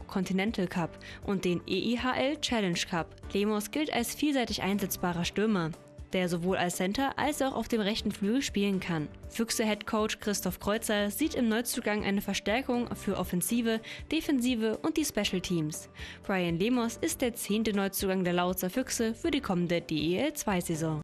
Continental Cup und den EIHL Challenge Cup. Lemos gilt als vielseitig einsetzbarer Stürmer, der sowohl als Center als auch auf dem rechten Flügel spielen kann. Füchse-Headcoach Christoph Kreuzer sieht im Neuzugang eine Verstärkung für Offensive, Defensive und die Special Teams. Brian Lemos ist der 10. Neuzugang der Lausitzer Füchse für die kommende DEL2-Saison.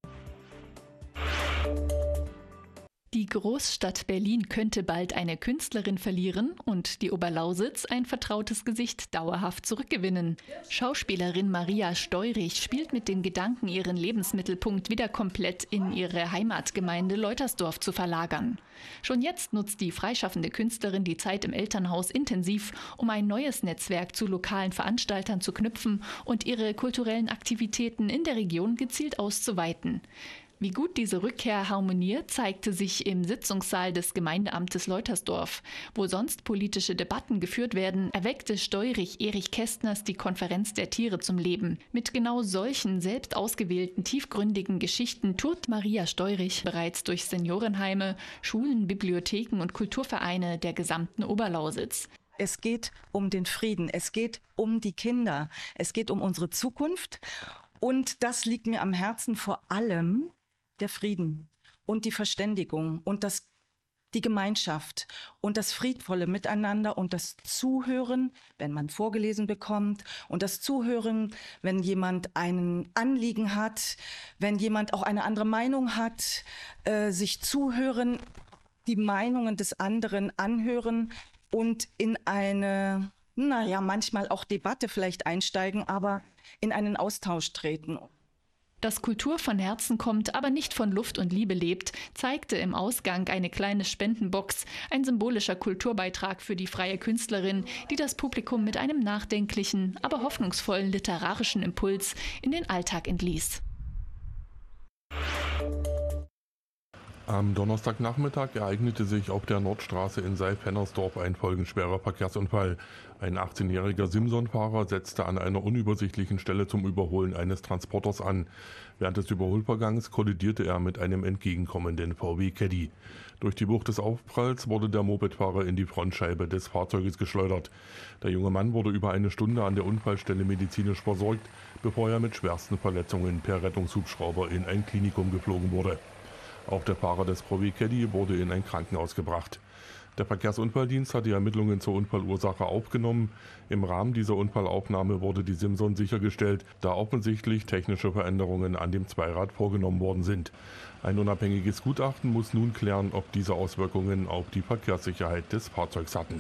Die Großstadt Berlin könnte bald eine Künstlerin verlieren und die Oberlausitz ein vertrautes Gesicht dauerhaft zurückgewinnen. Schauspielerin Maria Steurich spielt mit dem Gedanken, ihren Lebensmittelpunkt wieder komplett in ihre Heimatgemeinde Leutersdorf zu verlagern. Schon jetzt nutzt die freischaffende Künstlerin die Zeit im Elternhaus intensiv, um ein neues Netzwerk zu lokalen Veranstaltern zu knüpfen und ihre kulturellen Aktivitäten in der Region gezielt auszuweiten. Wie gut diese Rückkehr harmoniert, zeigte sich im Sitzungssaal des Gemeindeamtes Leutersdorf. Wo sonst politische Debatten geführt werden, erweckte Steurich Erich Kästners die Konferenz der Tiere zum Leben. Mit genau solchen selbst ausgewählten, tiefgründigen Geschichten tourt Maria Steurich bereits durch Seniorenheime, Schulen, Bibliotheken und Kulturvereine der gesamten Oberlausitz. Es geht um den Frieden, es geht um die Kinder, es geht um unsere Zukunft. Und das liegt mir am Herzen, vor allem der Frieden und die Verständigung und die Gemeinschaft und das friedvolle Miteinander und das Zuhören, wenn man vorgelesen bekommt, und das Zuhören, wenn jemand ein Anliegen hat, wenn jemand auch eine andere Meinung hat, sich zuhören, die Meinungen des anderen anhören und in eine, manchmal auch Debatte vielleicht einsteigen, aber in einen Austausch treten. Dass Kultur von Herzen kommt, aber nicht von Luft und Liebe lebt, zeigte im Ausgang eine kleine Spendenbox, ein symbolischer Kulturbeitrag für die freie Künstlerin, die das Publikum mit einem nachdenklichen, aber hoffnungsvollen literarischen Impuls in den Alltag entließ. Am Donnerstagnachmittag ereignete sich auf der Nordstraße in Saalfennersdorf ein folgenschwerer Verkehrsunfall. Ein 18-jähriger Simson-Fahrer setzte an einer unübersichtlichen Stelle zum Überholen eines Transporters an. Während des Überholvorgangs kollidierte er mit einem entgegenkommenden VW Caddy. Durch die Wucht des Aufpralls wurde der Mopedfahrer in die Frontscheibe des Fahrzeuges geschleudert. Der junge Mann wurde über eine Stunde an der Unfallstelle medizinisch versorgt, bevor er mit schwersten Verletzungen per Rettungshubschrauber in ein Klinikum geflogen wurde. Auch der Fahrer des VW Caddy wurde in ein Krankenhaus gebracht. Der Verkehrsunfalldienst hat die Ermittlungen zur Unfallursache aufgenommen. Im Rahmen dieser Unfallaufnahme wurde die Simson sichergestellt, da offensichtlich technische Veränderungen an dem Zweirad vorgenommen worden sind. Ein unabhängiges Gutachten muss nun klären, ob diese Auswirkungen auf die Verkehrssicherheit des Fahrzeugs hatten.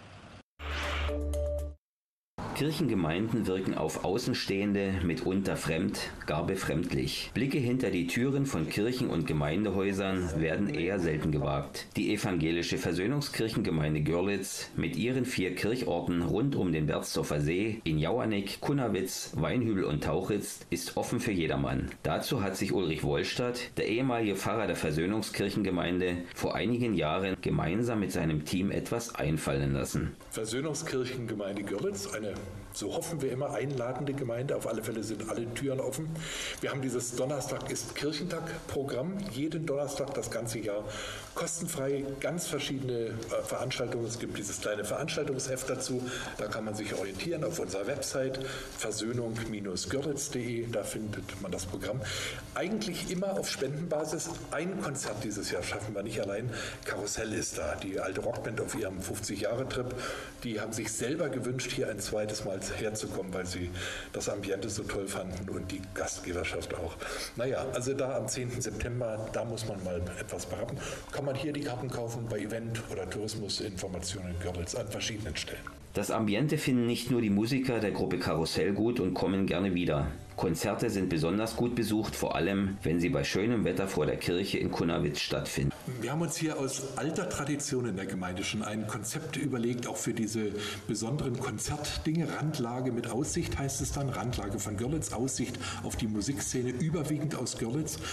Kirchengemeinden wirken auf Außenstehende mitunter fremd, gar befremdlich. Blicke hinter die Türen von Kirchen und Gemeindehäusern werden eher selten gewagt. Die evangelische Versöhnungskirchengemeinde Görlitz mit ihren 4 Kirchorten rund um den Berzdorfer See in Jauernick, Kunnawitz, Weinhübel und Tauchitz ist offen für jedermann. Dazu hat sich Ulrich Wollstadt, der ehemalige Pfarrer der Versöhnungskirchengemeinde, vor einigen Jahren gemeinsam mit seinem Team etwas einfallen lassen. Versöhnungskirchengemeinde Görlitz, eine, so hoffen wir immer, einladende Gemeinde. Auf alle Fälle sind alle Türen offen. Wir haben dieses Donnerstag ist Kirchentag-Programm. Jeden Donnerstag das ganze Jahr kostenfrei, ganz verschiedene Veranstaltungen. Es gibt dieses kleine Veranstaltungsheft dazu. Da kann man sich orientieren auf unserer Website versöhnung-görlitz.de. Da findet man das Programm. Eigentlich immer auf Spendenbasis. Ein Konzert dieses Jahr schaffen wir nicht allein. Karussell ist da, die alte Rockband auf ihrem 50-Jahre-Trip. Die haben sich selber gewünscht, hier ein zweites Mal herzukommen, weil sie das Ambiente so toll fanden und die Gastgeberschaft auch. Naja, also da am 10. September, da muss man mal etwas berappen. Kann man hier die Karten kaufen bei Event- oder Tourismusinformationen in Görlitz an verschiedenen Stellen. Das Ambiente finden nicht nur die Musiker der Gruppe Karussell gut und kommen gerne wieder. Konzerte sind besonders gut besucht, vor allem, wenn sie bei schönem Wetter vor der Kirche in Kunnawitz stattfinden. Wir haben uns hier aus alter Tradition in der Gemeinde schon ein Konzept überlegt, auch für diese besonderen Konzertdinge. Randlage mit Aussicht heißt es dann, Randlage von Görlitz, Aussicht auf die Musikszene, überwiegend aus Görlitz.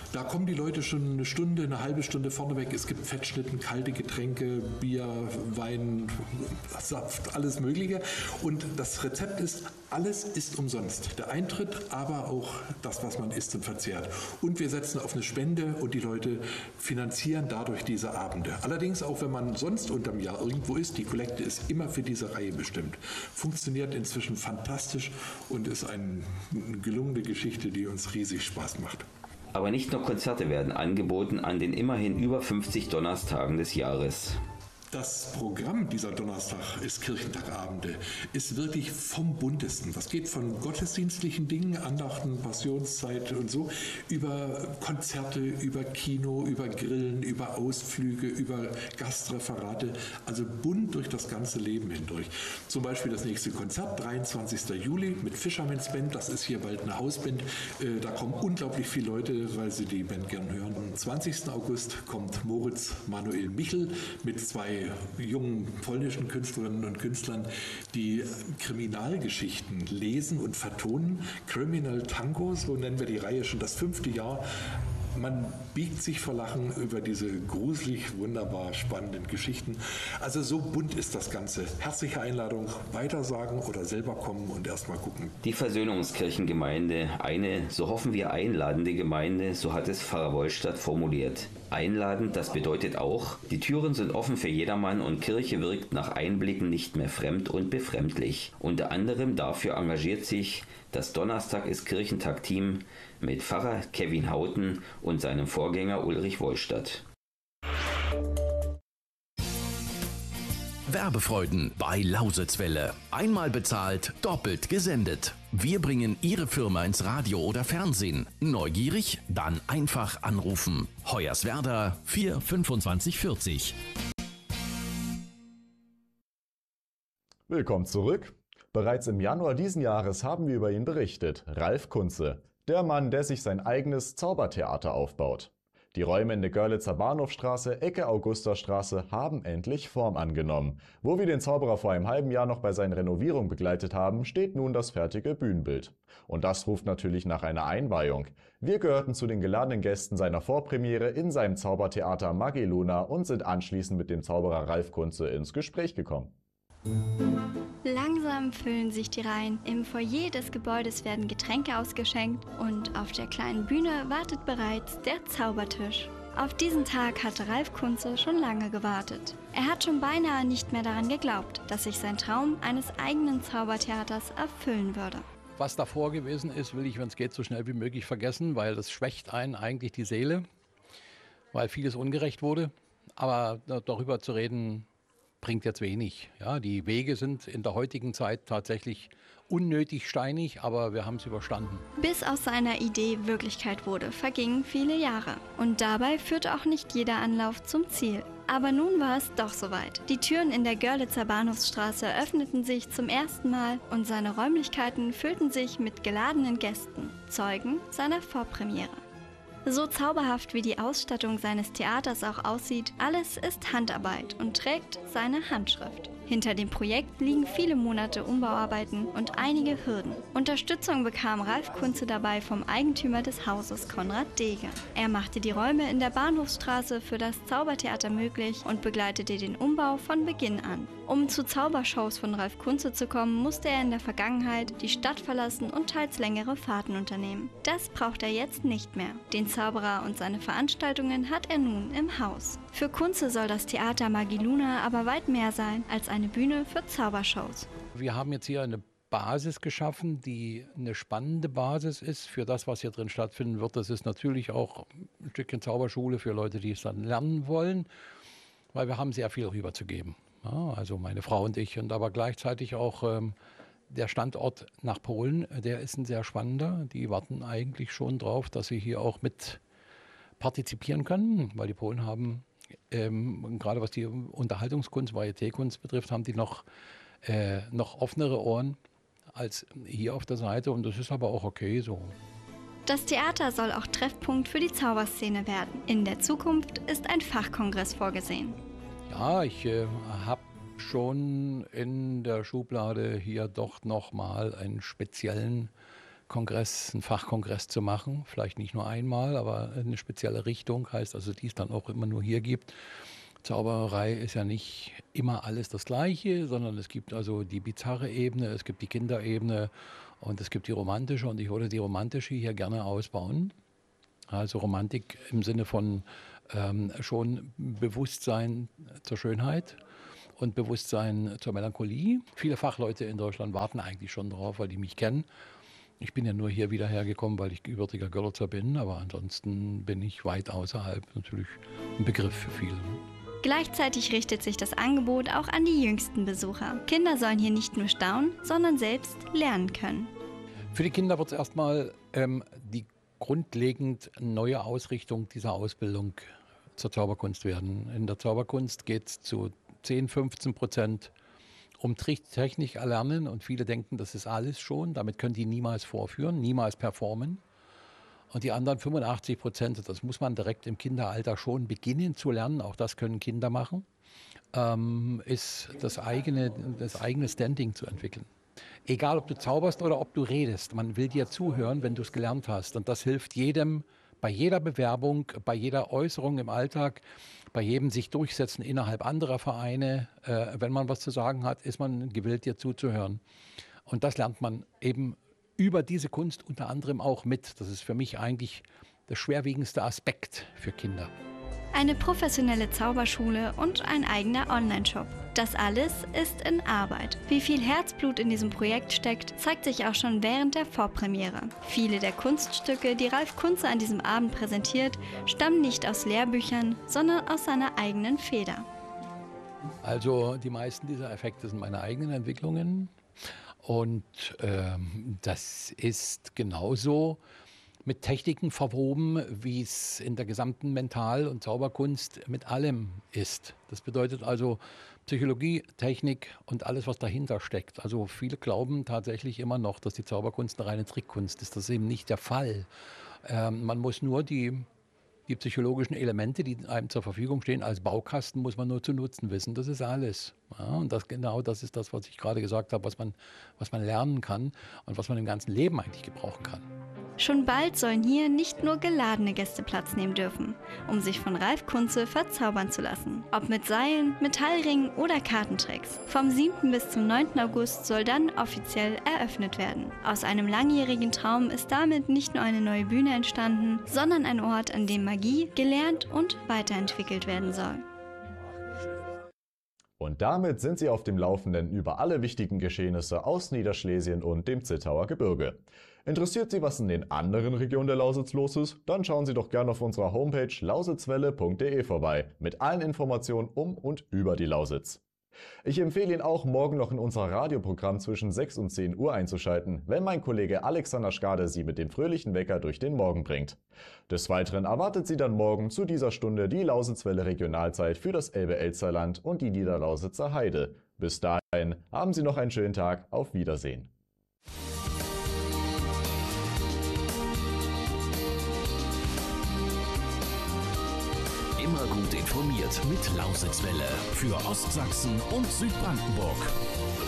Da kommen die Leute schon eine Stunde, eine halbe Stunde vorneweg. Es gibt Fettschnitten, kalte Getränke, Bier, Wein, Saft, alles Mögliche. Und das Rezept ist, alles ist umsonst. Der Eintritt, aber auch das, was man isst und verzehrt. Und wir setzen auf eine Spende und die Leute finanzieren dadurch diese Abende. Allerdings auch, wenn man sonst unterm Jahr irgendwo ist, die Kollekte ist immer für diese Reihe bestimmt. Funktioniert inzwischen fantastisch und ist eine gelungene Geschichte, die uns riesig Spaß macht. Aber nicht nur Konzerte werden angeboten an den immerhin über 50 Donnerstagen des Jahres. Das Programm dieser Donnerstag ist Kirchentagabende, ist wirklich vom buntesten. Das geht von gottesdienstlichen Dingen, Andachten, Passionszeit und so, über Konzerte, über Kino, über Grillen, über Ausflüge, über Gastreferate, also bunt durch das ganze Leben hindurch. Zum Beispiel das nächste Konzert, 23. Juli mit Fisherman's Band, das ist hier bald eine Hausband. Da kommen unglaublich viele Leute, weil sie die Band gern hören. Am 20. August kommt Moritz Manuel Michel mit 2 jungen polnischen Künstlerinnen und Künstlern, die Kriminalgeschichten lesen und vertonen. Criminal Tango, so nennen wir die Reihe, schon das 5. Jahr. Man biegt sich vor Lachen über diese gruselig, wunderbar spannenden Geschichten. Also so bunt ist das Ganze. Herzliche Einladung, weitersagen oder selber kommen und erstmal gucken. Die Versöhnungskirchengemeinde, eine, so hoffen wir, einladende Gemeinde, so hat es Pfarrer Wollstadt formuliert. Einladend, das bedeutet auch, die Türen sind offen für jedermann und Kirche wirkt nach Einblicken nicht mehr fremd und befremdlich. Unter anderem dafür engagiert sich das Donnerstag ist Kirchentag-Team mit Pfarrer Kevin Hauten und seinem Vorgänger Ulrich Wollstadt. Werbefreuden bei Lausitzwelle. Einmal bezahlt, doppelt gesendet. Wir bringen Ihre Firma ins Radio oder Fernsehen. Neugierig? Dann einfach anrufen. Hoyerswerda 42540. Willkommen zurück. Bereits im Januar diesen Jahres haben wir über ihn berichtet. Ralf Kunze, der Mann, der sich sein eigenes Zaubertheater aufbaut. Die Räume in der Görlitzer Bahnhofstraße, Ecke Augusterstraße haben endlich Form angenommen. Wo wir den Zauberer vor einem halben Jahr noch bei seiner Renovierung begleitet haben, steht nun das fertige Bühnenbild. Und das ruft natürlich nach einer Einweihung. Wir gehörten zu den geladenen Gästen seiner Vorpremiere in seinem Zaubertheater Magellona und sind anschließend mit dem Zauberer Ralf Kunze ins Gespräch gekommen. Langsam füllen sich die Reihen. Im Foyer des Gebäudes werden Getränke ausgeschenkt und auf der kleinen Bühne wartet bereits der Zaubertisch. Auf diesen Tag hatte Ralf Kunze schon lange gewartet. Er hat schon beinahe nicht mehr daran geglaubt, dass sich sein Traum eines eigenen Zaubertheaters erfüllen würde. Was davor gewesen ist, will ich, wenn es geht, so schnell wie möglich vergessen, weil das schwächt einen eigentlich die Seele, weil vieles ungerecht wurde. Aber darüber zu reden, bringt jetzt wenig. Ja, die Wege sind in der heutigen Zeit tatsächlich unnötig steinig, aber wir haben es überstanden. Bis aus seiner Idee Wirklichkeit wurde, vergingen viele Jahre. Und dabei führte auch nicht jeder Anlauf zum Ziel. Aber nun war es doch soweit. Die Türen in der Görlitzer Bahnhofsstraße öffneten sich zum ersten Mal und seine Räumlichkeiten füllten sich mit geladenen Gästen, Zeugen seiner Vorpremiere. So zauberhaft wie die Ausstattung seines Theaters auch aussieht, alles ist Handarbeit und trägt seine Handschrift. Hinter dem Projekt liegen viele Monate Umbauarbeiten und einige Hürden. Unterstützung bekam Ralf Kunze dabei vom Eigentümer des Hauses, Konrad Deger. Er machte die Räume in der Bahnhofsstraße für das Zaubertheater möglich und begleitete den Umbau von Beginn an. Um zu Zaubershows von Ralf Kunze zu kommen, musste er in der Vergangenheit die Stadt verlassen und teils längere Fahrten unternehmen. Das braucht er jetzt nicht mehr. Den Zauberer und seine Veranstaltungen hat er nun im Haus. Für Kunze soll das Theater Magellona aber weit mehr sein als eine Bühne für Zaubershows. Wir haben jetzt hier eine Basis geschaffen, die eine spannende Basis ist für das, was hier drin stattfinden wird. Das ist natürlich auch ein Stückchen Zauberschule für Leute, die es dann lernen wollen, weil wir haben sehr viel rüberzugeben. Ja, also meine Frau und ich, und aber gleichzeitig auch der Standort nach Polen, der ist ein sehr spannender. Die warten eigentlich schon drauf, dass sie hier auch mit partizipieren können, weil die Polen haben, gerade was die Unterhaltungskunst, Varietékunst betrifft, haben die noch offenere Ohren als hier auf der Seite, und das ist aber auch okay so. Das Theater soll auch Treffpunkt für die Zauberszene werden. In der Zukunft ist ein Fachkongress vorgesehen. Ja, ich habe schon in der Schublade hier doch nochmal einen speziellen einen Fachkongress zu machen. Vielleicht nicht nur einmal, aber eine spezielle Richtung, heißt also, die es dann auch immer nur hier gibt. Zaubererei ist ja nicht immer alles das Gleiche, sondern es gibt also die bizarre Ebene, es gibt die Kinderebene und es gibt die romantische, und ich würde die romantische hier gerne ausbauen. Also Romantik im Sinne von schon Bewusstsein zur Schönheit und Bewusstsein zur Melancholie. Viele Fachleute in Deutschland warten eigentlich schon drauf, weil die mich kennen. Ich bin ja nur hier wieder hergekommen, weil ich gebürtiger Görlitzer bin, aber ansonsten bin ich weit außerhalb natürlich ein Begriff für viele. Gleichzeitig richtet sich das Angebot auch an die jüngsten Besucher. Kinder sollen hier nicht nur staunen, sondern selbst lernen können. Für die Kinder wird es erstmal die grundlegend neue Ausrichtung dieser Ausbildung zur Zauberkunst werden. In der Zauberkunst geht es zu 10-15% um Technik erlernen, und viele denken, das ist alles schon. Damit können die niemals vorführen, niemals performen. Und die anderen 85%, das muss man direkt im Kinderalter schon beginnen zu lernen, auch das können Kinder machen, ist das eigene Standing zu entwickeln. Egal, ob du zauberst oder ob du redest, man will dir zuhören, wenn du es gelernt hast. Und das hilft jedem bei jeder Bewerbung, bei jeder Äußerung im Alltag, bei jedem sich durchsetzen innerhalb anderer Vereine. Wenn man was zu sagen hat, ist man gewillt, dir zuzuhören. Und das lernt man eben über diese Kunst unter anderem auch mit. Das ist für mich eigentlich der schwerwiegendste Aspekt für Kinder. Eine professionelle Zauberschule und ein eigener Online-Shop. Das alles ist in Arbeit. Wie viel Herzblut in diesem Projekt steckt, zeigt sich auch schon während der Vorpremiere. Viele der Kunststücke, die Ralf Kunze an diesem Abend präsentiert, stammen nicht aus Lehrbüchern, sondern aus seiner eigenen Feder. Also die meisten dieser Effekte sind meine eigenen Entwicklungen. Und das ist genauso mit Techniken verwoben, wie es in der gesamten Mental- und Zauberkunst mit allem ist. Das bedeutet also Psychologie, Technik und alles, was dahinter steckt. Also viele glauben tatsächlich immer noch, dass die Zauberkunst eine reine Trickkunst ist. Das ist eben nicht der Fall. Man muss nur die psychologischen Elemente, die einem zur Verfügung stehen, als Baukasten muss man nur zu nutzen wissen. Das ist alles. Ja, und das ist das, was ich gerade gesagt habe, was man lernen kann und was man im ganzen Leben eigentlich gebrauchen kann. Schon bald sollen hier nicht nur geladene Gäste Platz nehmen dürfen, um sich von Ralf Kunze verzaubern zu lassen. Ob mit Seilen, Metallringen oder Kartentricks. Vom 7. bis zum 9. August soll dann offiziell eröffnet werden. Aus einem langjährigen Traum ist damit nicht nur eine neue Bühne entstanden, sondern ein Ort, an dem Magie gelernt und weiterentwickelt werden soll. Und damit sind Sie auf dem Laufenden über alle wichtigen Geschehnisse aus Niederschlesien und dem Zittauer Gebirge. Interessiert Sie, was in den anderen Regionen der Lausitz los ist? Dann schauen Sie doch gerne auf unserer Homepage lausitzwelle.de vorbei mit allen Informationen um und über die Lausitz. Ich empfehle Ihnen auch, morgen noch in unser Radioprogramm zwischen 6 und 10 Uhr einzuschalten, wenn mein Kollege Alexander Schade Sie mit dem fröhlichen Wecker durch den Morgen bringt. Des Weiteren erwartet Sie dann morgen zu dieser Stunde die Lausitzwelle Regionalzeit für das Elbe-Elsterland und die Niederlausitzer Heide. Bis dahin haben Sie noch einen schönen Tag. Auf Wiedersehen. Immer gut informiert mit Lausitzwelle für Ostsachsen und Südbrandenburg.